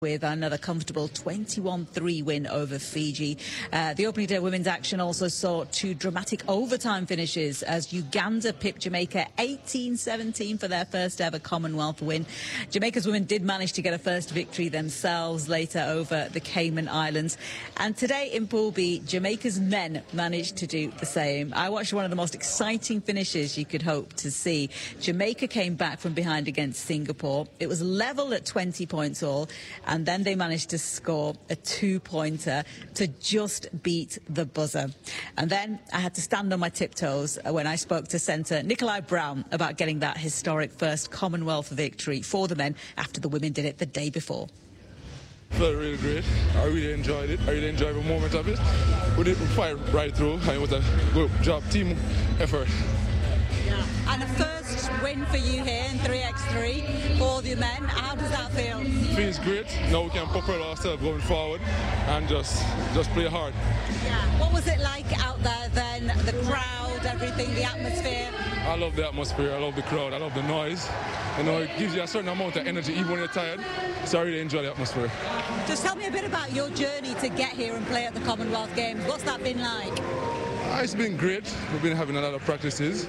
with another comfortable 21-3 win over Fiji. The opening day women's action also saw two dramatic overtime finishes as Uganda pipped Jamaica 18-17 for their first ever Commonwealth win. Jamaica's women did manage to get a first victory themselves later over the Cayman Islands. And today in Pool B, Jamaica's men managed to do the same. I watched one of the most exciting finishes you could hope to see. Jamaica came back from behind against Singapore. It was level at 20 points all. And then they managed to score a two-pointer to just beat the buzzer. And then I had to stand on my tiptoes when I spoke to centre Nikolai Brown about getting that historic first Commonwealth victory for the men after the women did it the day before. Felt really great. I really enjoyed it. I really enjoyed every moment of it. We did fight right through, and it was a good job, team effort. Yeah. And a first win for you here in 3x3 for the men. How does that feel? Feels great. Now we can propel ourselves going forward and just play hard. Yeah. What was it like out there then? The crowd, everything, the atmosphere? I love the atmosphere. I love the crowd. I love the noise. You know, it gives you a certain amount of energy even when you're tired. So I really enjoy the atmosphere. Just tell me a bit about your journey to get here and play at the Commonwealth Games. What's that been like? It's been great. We've been having a lot of practices.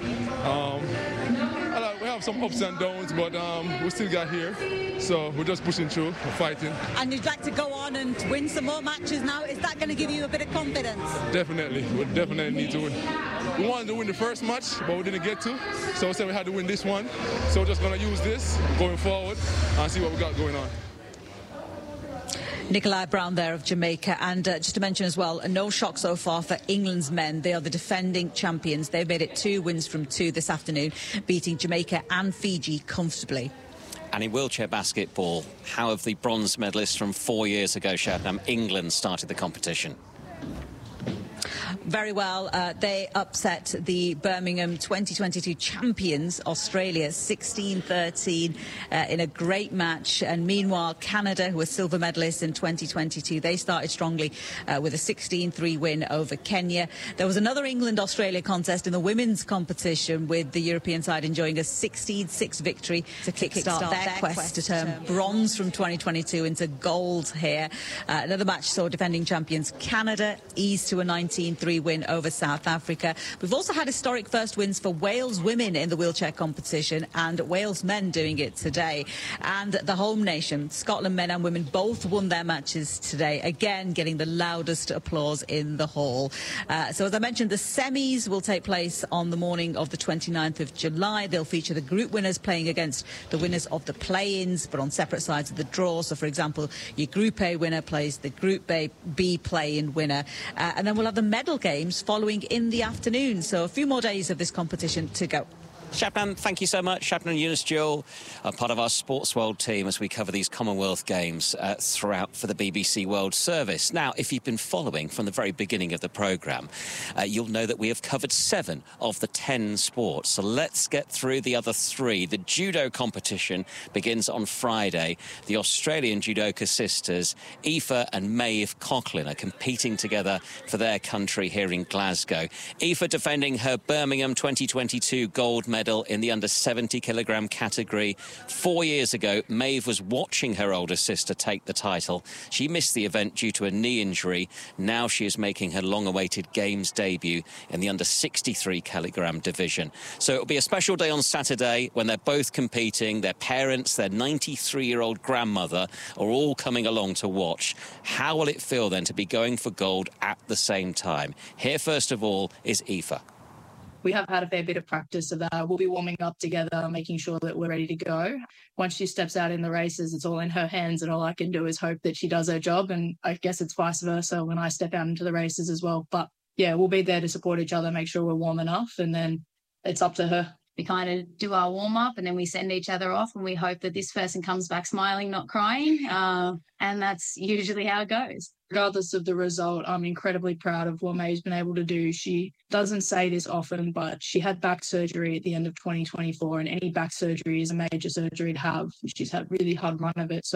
We have some ups and downs, but we still got here. So we're just pushing through, fighting. And you'd like to go on and win some more matches now. Is that going to give you a bit of confidence? Definitely. We definitely need to win. We wanted to win the first match, but we didn't get to. So we said we had to win this one. So we're just going to use this going forward and see what we got going on. Nikolai Brown there of Jamaica. And just to mention as well, no shock so far for England's men. They are the defending champions. They've made it 2 wins from 2 this afternoon, beating Jamaica and Fiji comfortably. And in wheelchair basketball, how have the bronze medalists from 4 years ago, Shabnam, England, started the competition? Very well. They upset the Birmingham 2022 champions, Australia, 16-13 in a great match. And meanwhile, Canada, who were silver medalists in 2022, they started strongly with a 16-3 win over Kenya. There was another England-Australia contest in the women's competition with the European side enjoying a 16-6 victory to kickstart their quest to turn bronze from 2022 into gold here. Another match saw defending champions Canada ease to a 19-3 win over South Africa. We've also had historic first wins for Wales women in the wheelchair competition and Wales men doing it today. And the home nation, Scotland men and women, both won their matches today, again getting the loudest applause in the hall. So as I mentioned, the semis will take place on the morning of the 29th of July. They'll feature the group winners playing against the winners of the play-ins, but on separate sides of the draw. So, for example, your Group A winner plays the Group B play-in winner. And then we'll have the medal games following in the afternoon. So a few more days of this competition to go. Shabnam, thank you so much. Shabnam Younes-Jewell, part of our Sports World team as we cover these Commonwealth Games throughout for the BBC World Service. Now, if you've been following from the very beginning of the programme, you'll know that we have covered 7 of the 10 sports. So let's get through the other 3. The judo competition begins on Friday. The Australian judoka sisters, Aoife and Maeve Coughlin, are competing together for their country here in Glasgow. Aoife defending her Birmingham 2022 gold medal in the under 70 kilogram category. 4 years ago, Maeve was watching her older sister take the title. She missed the event due to a knee injury. Now she is making her long-awaited Games debut in the under 63 kilogram division. So it'll be a special day on Saturday when they're both competing. Their parents, their 93-year-old grandmother are all coming along to watch. How will it feel then to be going for gold at the same time? Here, first of all, is Aoife. We have had a fair bit of practice of that. We'll be warming up together, making sure that we're ready to go. Once she steps out in the races, it's all in her hands, and all I can do is hope that she does her job. And I guess it's vice versa when I step out into the races as well. But yeah, we'll be there to support each other, make sure we're warm enough, and then it's up to her. We kind of do our warm-up and then we send each other off and we hope that this person comes back smiling, not crying. And that's usually how it goes. Regardless of the result, I'm incredibly proud of what Maeve's been able to do. She doesn't say this often, but she had back surgery at the end of 2024, and any back surgery is a major surgery to have. She's had a really hard run of it. So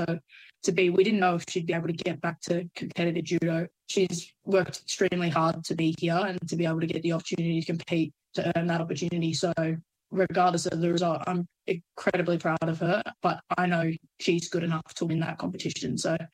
we didn't know if she'd be able to get back to competitive judo. She's worked extremely hard to be here and to be able to get the opportunity to compete, to earn that opportunity. So regardless of the result, I'm incredibly proud of her, but I know she's good enough to win that competition. So